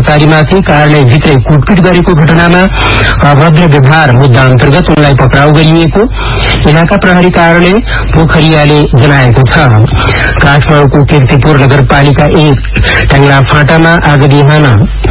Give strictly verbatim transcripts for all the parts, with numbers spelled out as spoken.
अधिकारीमाथि कार्यालयभित्रै कुटपिट गरेको घटनामा अभद्र व्यवहार मुद्दा अन्तर्गत उनलाई पक्राउ गरिएको इलाका प्रहरी कार्यालय पोखरियाले जनाएको छ। काठमाडौँको कीर्तिपुर नगरपालिका एक टाङ्ला फाँटामा आज बिहान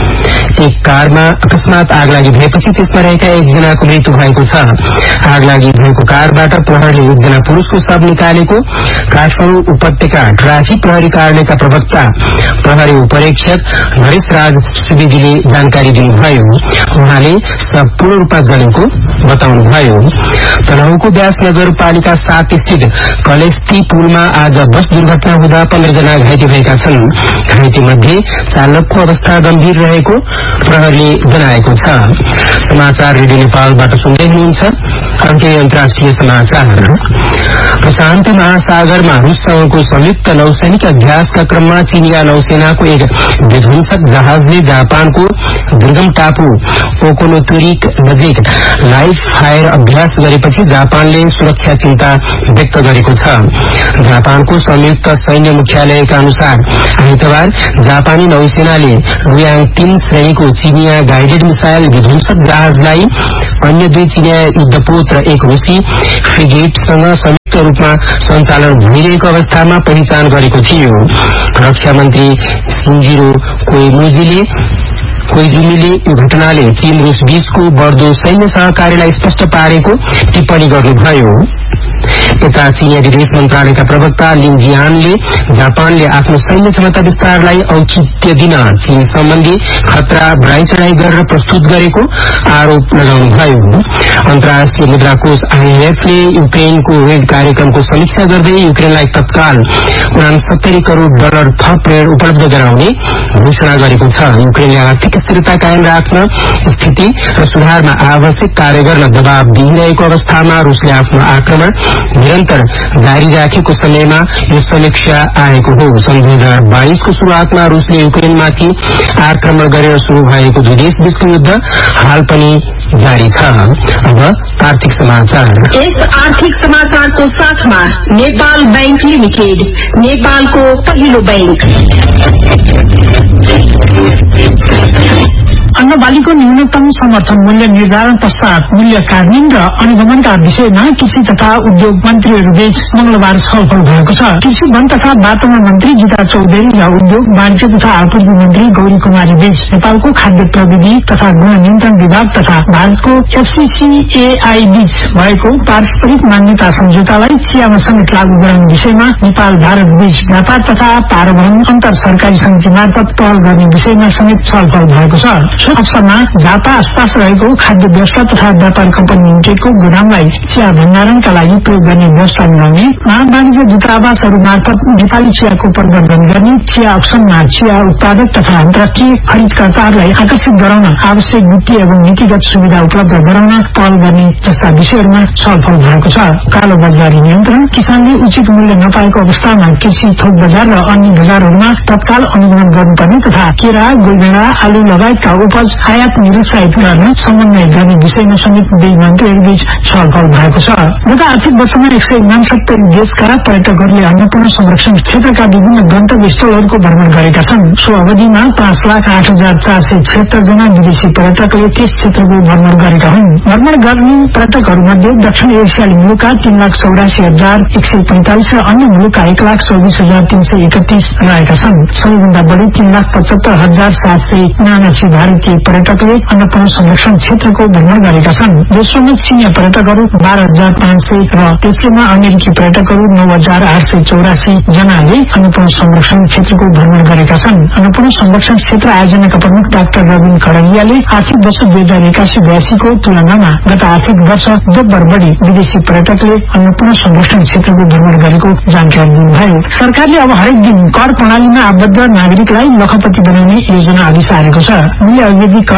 एक कारमा अकस्मात आगलागी भएपछि त्यसमा रहेका एकजनाको मृत्यु भएको छ। आगलागी भएको कारबाट प्रहरीले एकजना पुरुषको शव निकालेको काठमाडौँ उपत्यका ट्राफिक प्रहरी कार्यालयका प्रवक्ता प्रहरी उपरीक्षक नरेश राज सुवेदीले जानकारी दिनुभयो। उहाँले शव पूर्ण रूपमा जलेको बताउनुभयो। तनहुँको व्यास नगरपालिका सात स्थित कलेस्ती पुलमा आज बस दुर्घटना हुँदा पन्ध्र जना घाइते भएका छन्। घाइते मध्ये चालकको अवस्था गम्भीर रहेको प्रहरीले जनाएको छ। समाचार रेडियो नेपालबाट सुन्दै हुनुहुन्छ। अन्त्य अन्तर्राष्ट्रिय समाचार। प्रशान्त महासागरमा रूससँगको संयुक्त नौसैनिक अभ्यासका क्रममा चीनिया नौसेनाको एक विध्वंसक जहाजले जापानको दुर्गम टापु ओकोनोतोरिक नजिक लाइभ फायर अभ्यास गरेपछि जापानले सुरक्षा चिन्ता व्यक्त गरेको छ। जापानको संयुक्त सैन्य मुख्यालयका अनुसार आइतबार जापानी नौसेनाले रुयाङ तीन श्रेणीको चीनिया गाइडेड मिसाइल विध्वंसक जहाजलाई अन्य दुई चीनिया युद्धपोत र एक रूसी फ्रिगेटसँग संयुक्त रूपमा सञ्चालन भइरहेको अवस्थामा पहिचान गरेको थियो। रक्षा मन्त्री सिन्जिरो कोइमुजीले कोइजुमीले यो घटनाले चीन रूस बीचको बढ्दो सैन्य सहकार्यलाई स्पष्ट पारेको टिप्पणी गर्नुभयो। यता चीनिया विदेश मन्त्रालयका प्रवक्ता लिन जियानले जापानले आफ्नो सैन्य क्षमता विस्तारलाई औचित्य दिन चीन सम्बन्धी खतरा बढाई चढाई गरेर प्रस्तुत गरेको आरोप लगाउनुभयो। अन्तर्राष्ट्रिय मुद्रा कोष आईएमएफले युक्रेनको ऋण कार्यक्रमको समीक्षा गर्दै युक्रेनलाई तत्काल उनासत्तरी करोड़ डलर थप ऋण उपलब्ध गराउने घोषणा गरेको छ। युक्रेनले आर्थिक स्थिरता कायम राख्न स्थिति र सुधारमा आवश्यक कार्य गर्न दबाव दिइरहेको अवस्थामा रूसले आफ्नो आक्रमण निरन्तर जारी राखेको समयमा यो समीक्षा आएको हो। सन् दुई हजार बाइसको शुरूआतमा रूसले युक्रेनमाथि आक्रमण गरेर शुरू भएको दुई देश बीचको युद्ध हाल पनि जारी छ। अब आर्थिक समाचार। इस आर्थिक समाचारको साथमा नेपाल बैंक लिमिटेड, नेपालको पहिलो बैंक। अन्न बालीको न्यूनतम समर्थन मूल्य निर्धारण पश्चात मूल्य कार्यान्वयन र अनुगमनका विषयमा कृषि तथा उद्योग मन्त्रीहरूबीच मंगलबार छलफल भएको छ। कृषि वन तथा वातावरण मन्त्री गीता चौधरी र उद्योग वाणिज्य तथा आपूर्ति मन्त्री गौरी कुमारी बीच नेपालको खाद्य प्रविधि तथा गुण नियन्त्रण विभाग तथा भारतको एफसीसीएआई बीच भएको पारस्परिक मान्यता सम्झौतालाई चियामा समेत लागू गराउने विषयमा नेपाल भारत बीच व्यापार तथा पारवहन अन्तर सरकारी समिति मार्फत पहल गर्ने विषयमा समेत छलफल भएको छ। सो अवसरमा झापा आसपास रहेको खाद्य व्यवस्था तथा व्यापार कम्पनी लिमिटेडको गोदामलाई चिया भण्डारणका लागि प्रयोग गर्ने व्यवस्था मिलाउने, वाणिज्य दूतावासहरू मार्फत नेपाली चियाको प्रवर्धन गर्ने, चिया अक्सनमा चिया उत्पादक तथा अन्तर्राष्ट्रिय खरिदकर्ताहरूलाई आकर्षित गराउन आवश्यक वित्तीय एवं नीतिगत सुविधा उपलब्ध गराउन पहल गर्ने जस्ता विषयहरूमा छलफल भएको छ। कालो बजारी नियन्त्रण, किसानले उचित मूल्य नपाएको अवस्थामा कृषि थोक बजार र अन्य बजारहरूमा तत्काल अनुगमन गर्नुपर्ने तथा केरा, गोलभेडा, आलु लगायतका उपज आयात निरुत्साहित गर्न समन्वय गर्ने विषयमा समेत दुई मन्त्रीहरूबीच छलफल भएको छ। गत आर्थिक वर्षमा एक सय उनासत्तरी देशका पर्यटकहरूले अन्नपूर्ण संरक्षण क्षेत्रका विभिन्न गन्तव्य स्थलहरूको भ्रमण गरेका छन्। सो अवधिमा पाँच लाख आठ हजार चार सय छिहत्तर जना विदेशी पर्यटकले त्यस क्षेत्रको भ्रमण गरेका हुन्। भ्रमण गर्ने पर्यटकहरूमध्ये दक्षिण एसियाली मुलुकका तीन लाख चौरासी हजार एक सय पैंतालिस र अन्य मुलुकका एक लाख चौबिस हजार तीन सय एकतीस रहेका छन्। सबैभन्दा बढ़ी तीन लाख पचहत्तर हजार सात सय उनासी भारतीय पर्यटकले अन्नपूर्ण संरक्षण क्षेत्रको भ्रमण गरेका छन्। दोस्रोमा चीनिया पर्यटकहरू बाह्र हजार पाँच सय र तेस्रोमा अमेरिकी पर्यटकहरू नौ हजार आठ सय चौरासी जनाले अन्नपूर्ण संरक्षण क्षेत्रको भ्रमण गरेका छन्। अन्नपूर्ण संरक्षण क्षेत्र आयोजनाका प्रमुख डाक्टर रविन खडगियाले आर्थिक वर्ष दुई हजार एकासी बयासीको तुलनामा गत आर्थिक वर्ष दोब्बर बढ़ी विदेशी पर्यटकले अन्नपूर्ण संरक्षण क्षेत्रको भ्रमण गरेको जानकारी दिनुभयो। सरकारले अब हरेक दिन कर प्रणालीमा आबद्ध नागरिकलाई लखपति बनाउने योजना अघि सारेको छ। मूल्य अवधि कर, भ्याट र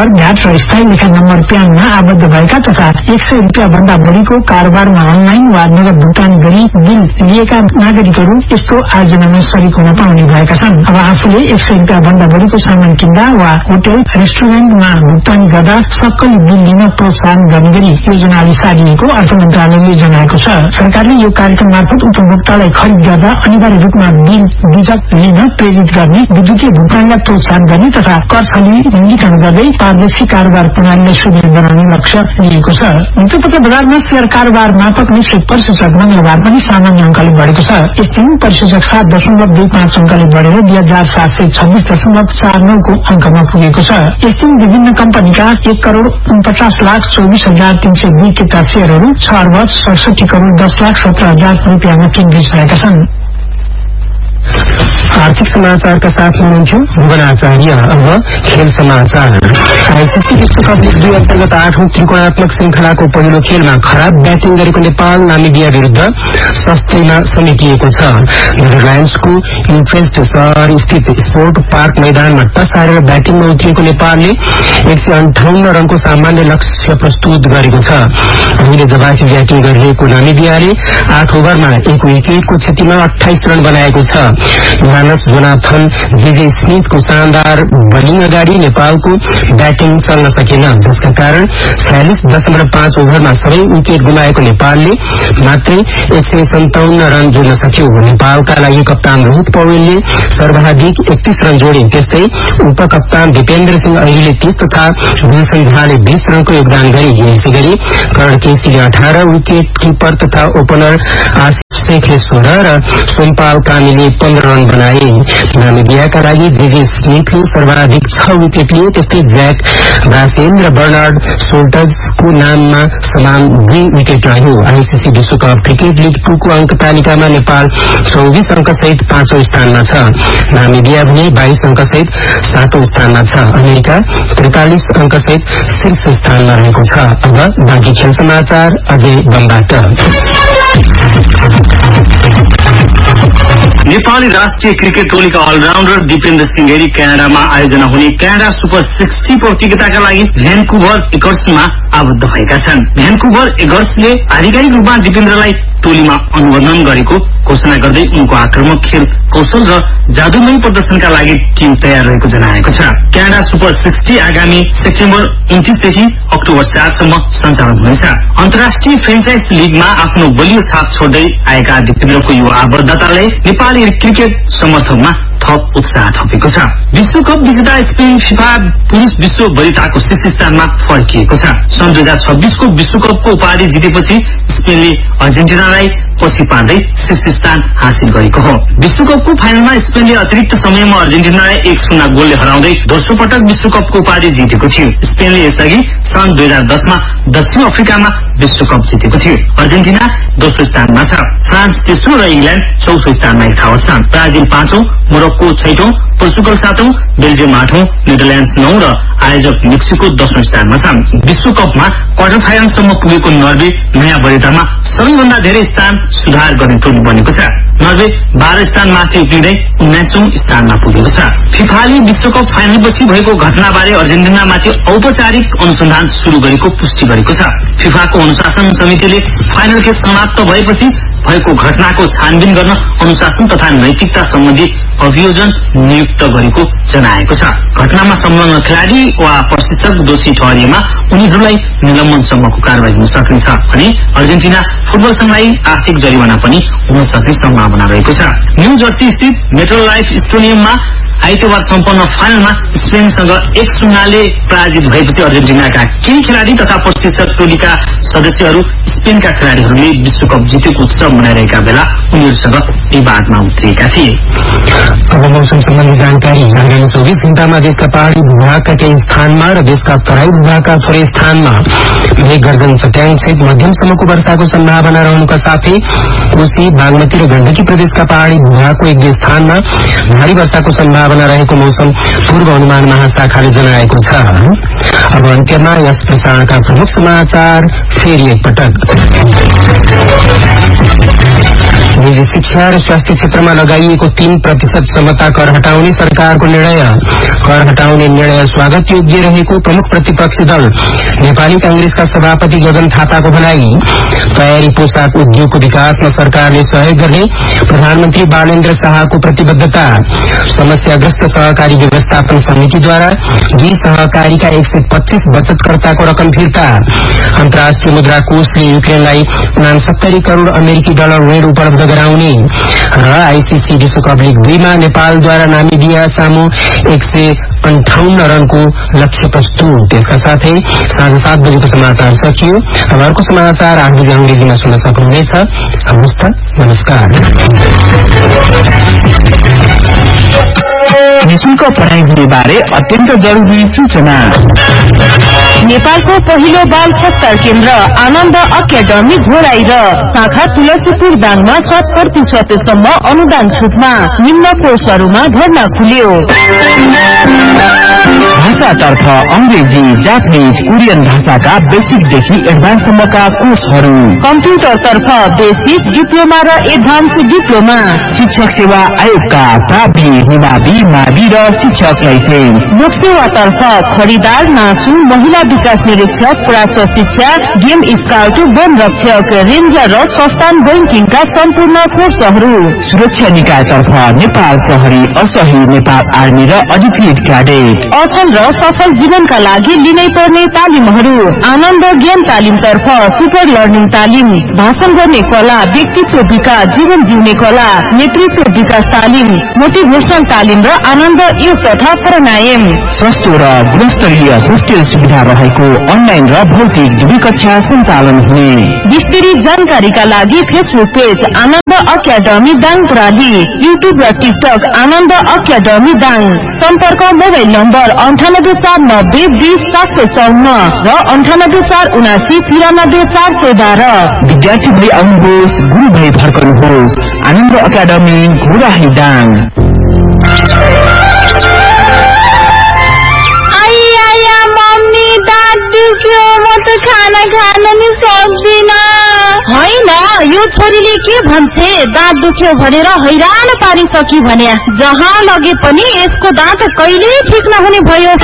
स्थायी लेखा नम्बर प्यानमा आबद्ध भएका तथा एक सय रुपियाँ भन्दा बढीको कारोबारमा अनलाइन वा नगद भुक्तानी गरी बिल लिएका नागरिकहरू यस्तो आयोजनामा सरिक हुन पाउने भएका छन्। अब आफूले एक सय रुपियाँ भन्दा बढीको सामान किन्दा वा होटल रेस्टुरेन्टमा भुक्तानी गर्दा सक्कली बिल लिन प्रोत्साहन गर्ने गरी योजना अघि सारिएको अर्थ मन्त्रालयले जनाएको छ। सरकारले यो कार्यक्रम मार्फत उपभोक्तालाई खरिद गर्दा अनिवार्य रूपमा बिल बिजक लिन प्रेरित गर्ने, विद्युतीय भुक्तानीलाई प्रोत्साहन गर्ने तथा कर छली न्यूनीकरण गर्दै पारदर्शी कारोबार प्रणालीलाई सुदृढ बनाउने लक्ष्य लिएको छ। मुक्तपत्र बजारमा शेयर कारोबार मापक निश्चित प्रतिशत मंगलबार पनि सामान्य अंकले बढेको छ। यस दिन प्रतिशत सात दशमलव दुई पाँच अंकले बढेर दुई हजार सात सय छब्बीस दशमलव चार नौको अंकमा पुगेको छ। यस दिन विभिन्न कम्पनीका एक करोड़ उनपचास लाख चौबिस हजार तीन सय दुई किता शेयरहरू छ अर्ब सडसठी करोड़ दस लाख सत्र हजार रुपियाँमा किनबेच भएका छन्। आर्थिक समाचारका साथ हुनुहुन्थ्यो भुवन आचार्य। अब खेल समाचार। आईसीसी विश्वकप लीग दुई अन्तर्गत आठौं त्रिकोणात्मक श्रृंखलाको पहिलो खेलमा खराब ब्याटिङ गरेको नेपाल नामिबिया विरूद्ध सस्तैमा समेटिएको छ। नेदरल्याण्ड्सको युट्रेख्ट शहर स्थित स्पोर्ट पार्क मैदानमा टस हारेर ब्याटिङमा उत्रिएको नेपालले एक सय अन्ठाउन्न रनको सामान्य लक्ष्य प्रस्तुत गरेको छ। अहिले जवाफी ब्याटिङ गरिरहेको नामिबियाले आठ ओभरमा एक विकेटको क्षतिमा अठाइस रन बनाएको छ। जोहानस जोनाथन जेजे स्मिथको शानदार बलिङ अगाडि नेपालको ब्याटिङ चल्न सकेन, जसका कारण छयालिस दशमलव पाँच ओभरमा सबै विकेट गुमाएको नेपालले मात्रै एक सय सन्ताउन्न रन जोड्न सक्यो। नेपालका लागि कप्तान रोहित पौडेलले सर्वाधिक एकतीस रन जोडे। त्यस्तै उपकप्तान दिपेन्द्र सिंह अहिले तीस तथा विल्सन झाले बीस रनको योगदान गरे। यसै गरी कर्ण केसीले अठार, विकेट किपर तथा ओपनर आसिफ शेखले सोह्र र सोमपाल कामीले पन्ध्र रन बनाए। नामिबियाका लागि जेजे स्मिथले सर्वाधिक छ विकेट लिए। त्यस्तै ज्याक बासेन र बर्नार्ड सोल्टर्सको नाममा समान दुई विकेट रह्यो। आईसीसी विश्वकप क्रिकेट लीग टूको अंक तालिकामा नेपाल चौबिस अंक सहित पाँचौं स्थानमा छ। नामिबिया भने बाइस अंक सहित सातौं स्थानमा छ। अमेरिका त्रिचालिस अंक सहित शीर्ष स्थानमा रहेको छ। अब बाँकी खेल समाचार अझै बमबाट। नेपाली राष्ट्रिय क्रिकेट टोलीका अलराउन्डर दिपेन्द्र सिंह गिरी क्यानाडामा आयोजना हुने क्यानाडा सुपर सिक्सटी प्रतियोगिताका लागि भ्यान्कुभर एगर्समा आबद्ध भएका छन्। भ्यान्कुभर एगर्सले आधिकारिक रूपमा दिपेन्द्रलाई टोलीमा अनुमोदन गरेको घोषणा गर्दै उनको आक्रामक खेल कौशल र जादुमय प्रदर्शनका लागि टिम तयार रहेको जनाएको छ। क्यानाडा सुपर सिक्सटी आगामी सेप्टेम्बर उन्तीसदेखि अक्टोबर चारसम्म सञ्चालन हुनेछ। अन्तर्राष्ट्रिय फ्रेन्चाइज लीगमा आफ्नो बलियो छाप छोड्दै आएका दिपेन्द्रको यो आबद्धताले नेपाली क्रिकेट समर्थकमा थप उत्साह थपेको छ। विश्वकप विजेता स्पेन फिफा पुरुष विश्व वरिताको शीर्ष स्थानमा फर्किएको छ। सन् दुई हजार छब्बीसको विश्वकपको उपाधि जितेपछि स्पेनले अर्जेन्टिनालाई पछि पार्दै शीर्ष स्थान हासिल गरेको हो। विश्वकपको फाइनलमा स्पेनले अतिरिक्त समयमा अर्जेन्टिनालाई एक शून्य गोलले हराउँदै दोस्रो पटक विश्वकपको उपाधि जितेको थियो। स्पेनले यसअघि सन् दुई हजार दसमा दक्षिण अफ्रिकामा विश्वकप जितेको थियो। अर्जेन्टिना दोस्रो स्थानमा छ। फ्रान्स तेस्रो र इंग्ल्याण्ड चौथो स्थानमा यथावत छ। ब्राजिल पाँचौं, मोरक्को छैटौं, पोर्चुगल सातौं, बेल्जियम आठौं, नेदरल्याण्ड्स नौ र आयोजक मेक्सिको दशौं स्थानमा छ। विश्वकपमा क्वार्टर फाइनलसम्म पुगेको नर्वे नयाँ वरितामा सबैभन्दा धेरै स्थान सुधार गर्ने टोली बनेको छ। नर्वे बाह्र स्थान माथि उक्लिँदै उन्नाइसौं स्थानमा पुगेको छ। फिफाले विश्वकप फाइनलपछि भएको घटनाबारे अर्जेन्टिनामाथि औपचारिक अनुसन्धान शुरू गरेको पुष्टि गरेको छ। फिफाको अनुशासन समितिले फाइनल खेल समाप्त भएपछि भएको घटनाको छानबिन गर्न अनुशासन तथा नैतिकता सम्बन्धी अभियोजन नियुक्त गरेको जनाएको छ। घटनामा संलग्न खेलाडी वा प्रशिक्षक दोषी ठहरिएमा उनीहरूलाई निलम्बनसम्मको कारवाही हुन सक्नेछ भने अर्जेन्टिना फुटबल संघलाई आर्थिक जरिवाना पनि हुन सक्ने सम्भावना रहेको छ। न्यू जर्सी स्थित मेट्रोलाइफ स्टेडियममा आइतबार सम्पन्न फाइनलमा स्पेनसँग एक शून्यले पराजित भएपछि अर्जेन्टिनाका केही खेलाडी तथा प्रशिक्षक टोलीका सदस्यहरू स्पेनका खेलाडीहरूले विश्वकप जितेको उत्सव मनाइरहेका बेला उनीहरूसँग विवादमा उत्रिएका थिए। अब मौसम सम्बन्धी जानकारी। आगामी चौबिस घण्टामा देशका पहाड़ी भूभागका केही स्थानमा र देशका तराई भूभागका थोरै स्थानमा मेघ गर्जन चट्याङ सहित मध्यमसम्मको वर्षाको सम्भावना रहनुका साथै कोशी, बागमती र गण्डकी प्रदेशका पहाड़ी भूभागको एक दुई स्थानमा भारी वर्षाको सम्भावना रहेको मौसम पूर्व अनुमान महाशाखाले जनाएको छ। अब अन्त्यमा यस प्रसारणका प्रमुख समाचार फेरि एकपटक। निजी शिक्षा र स्वास्थ्य क्षेत्रमा लगाइएको तीन प्रतिशत क्षमता कर हटाउने सरकारको निर्णय। कर हटाउने निर्णय स्वागत योग्य रहेको प्रमुख प्रतिपक्षी दल नेपाली कांग्रेसका सभापति गगन थापाको भनाई। तयारी पोसाक उद्योगको विकासमा सरकारले सहयोग गर्ने प्रधानमन्त्री बालेन्द्र शाहको प्रतिबद्धता। समस्याग्रस्त सहकारी व्यवस्थापन समितिद्वारा दुई सहकारीका एक सय पच्चीस बचतकर्ताको रकम फिर्ता। अन्तर्राष्ट्रिय मुद्रा कोषले युक्रेनलाई उनासत्तरी करोड़ अमेरिकी डलर ऋण उपलब्ध गराउने र आईसीसी विश्वकप लीग दुईमा नेपालद्वारा नामिबिया सामु एक सय अन्ठाउन्न रनको लक्ष्य प्रस्तुत। यसका साथै साँझ सात बजेको समाचार सकियो। अब अर्को समाचार आठ बजे अंग्रेजीमा सुन्न सक्नुहुनेछ। हवस् त, नमस्कार। निशुल्क पढाइ बारे अत्यन्त जरुरी सूचना। नेपालको पहिलो बाल संस्कार केन्द्र आनन्द अकादमी घोराई र शाखा तुलसीपुर दाङमा शत प्रतिशतसम्म अनुदान छुटमा निम्न कोर्सहरूमा भर्ना खुल्यो। भाषातर्फ अंग्रेजी, जापानिज, कोरियन भाषाका बेसिकदेखि एडभान्ससम्मका कोर्सहरू। कम्प्युटरतर्फ बेसिक, डिप्लोमा र एडभान्स डिप्लोमा। शिक्षक सेवा आयोगका प्रावि, हिमावि, मावि र शिक्षक लाइसेन्स। लोक सेवातर्फ खरिदार, नासु, महिला विकास निरीक्षक, प्राच्य शिक्षा, गेम स्काउट, वन रक्षक, रेन्जर र संस्थान बैंकिङका सम्पूर्ण कोर्सहरू। सुरक्षा निकायतर्फ नेपाल प्रहरी, असही, नेपाल आर्मी र अधिकृत क्याडेट। असल र सफल जीवनका लागि लिनै पर्ने तालिमहरू। आनन्द ज्ञान तालिमतर्फ सुपर लर्निङ तालिम, भाषण गर्ने कला, व्यक्तित्व विकास, जीवन जिउने कला, नेतृत्व विकास तालिम, मोटिभेशनल तालिम र आनन्द योग तथा प्राणायाम। सस्तो र गुणस्तरीय होस्टेल सुविधा रहेको अनलाइन र भौतिक दुवै कक्षा सञ्चालन हुने। विस्तृत जानकारीका लागि फेसबुक पेज आनन्द अकादमी दाङ प्रणाली, युट्युब र टिकटक आनन्द अकादमी दाङ। सम्पर्क मोबाइल नम्बर अन्ठानब्बे चार नब्बे बीस सात सय चौन्न र अन्ठानब्बे चार उनासी तिरानब्बे चार सय बाह्र। विद्यार्थी भई आउनुहोस्, गुरु भई फर्कनुहोस्। आनन्द अकादमी घोराही दाङ। खाना खान नि सक्दिन। होइन, यो छोरीले के भन्छे, दाँत दुख्यो भनेर हैरान पारिसकी भने जहाँ लगे पनि यसको दाँत कहिल्यै ठिक नहुने भयो।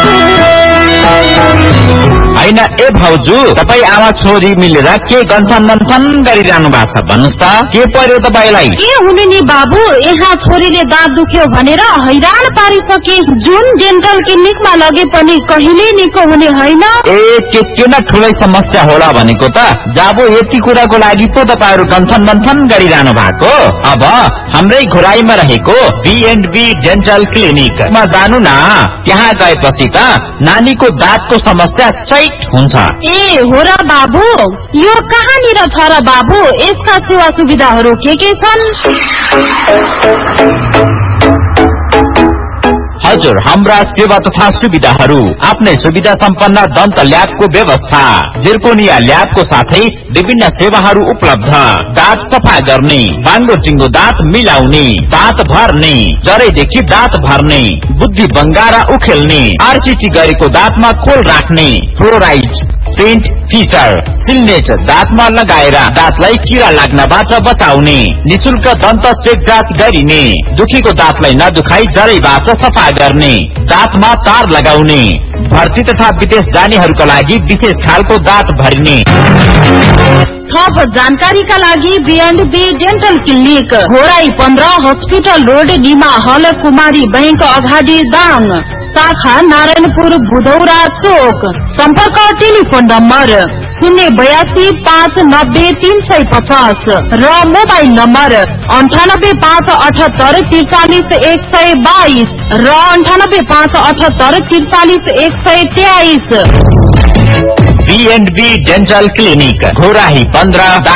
होइन ए भाउजू, तपाईँ आमा छोरी मिलेर के गन्थन मन्थन गरिरहनु भएको छ भन्नुहोस् त, के पर्यो तपाईँलाई? के हुने नि बाबु, यहाँ छोरीले दाँत दुख्यो भनेर हैरान पारिसके। जुन डेन्टल क्लिनिकमा लगे पनि कहिले निको हुने होइन। ए के किन ठुलै समस्या होला भनेको त, जाबो यति कुराको लागि पो तपाईँहरू गन्थन मन्थन गरिरहनु भएको। अब हाम्रै घोराईमा रहेको बी एन्ड बी डेन्टल क्लिनिकमा जानु न। त्यहाँ गएपछि त नानीको दाँतको समस्या चैट हुन्छ। ए हो र बाबु, यो कहाँनिर छ र बाबु? यसका सेवा सुविधाहरू के के छन्? हजुर, हाम्रा सेवा तथा सुविधाहरू आफ्नै सुविधा सम्पन्न दन्त ल्याबको व्यवस्था, जिर्कोनिया ल्याबको साथै विभिन्न सेवाहरू उपलब्ध। दाँत सफा गर्ने, बाङ्गो टिङ्गो दाँत मिलाउने, दाँत भर्ने, जरैदेखि दाँत भर्ने, बुद्धि बङ्गारा उखेल्ने, आरसीटी गरेको दाँतमा खोल राख्ने, फ्लोराइड, प्रिन्ट, फिचर, सिल्नेट दाँतमा लगाएर दाँतलाई किरा लाग्नबाट बचाउने, निशुल्क दन्त चेक जाँच गरिने, दुखीको दाँतलाई नदुखाई जरैबाट सफा गर्ने, दाँतमा तार लगाउने, भर्ती तथा विदेश जानेहरूका लागि विशेष खालको दाँत भरिने। थप जानकारीका लागि be and be dental clinic, Ghorahi पन्ध्र, हस्पिटल रोड, निमा हल, कुमारी बैंक अगाडि दाङ। शाखा नारायणपुर बुधौरा चोक। सम्पर्क टेलिफोन नम्बर शून्य बयासी पाँच नब्बे तीन सय पचास र मोबाइल नम्बर अन्ठानब्बे पाँच अठहत्तर त्रिचालिस एक सय बाइस र अन्ठानब्बे पाँच अठहत्तर त्रिचालिस एक सय तेइस। Be and be dental clinic, Ghorahi पन्ध्र,